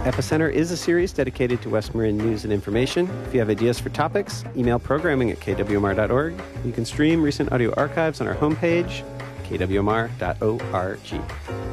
Epicenter is a series dedicated to West Marin news and information. If you have ideas for topics, email programming@kwmr.org. You can stream recent audio archives on our homepage, kwmr.org.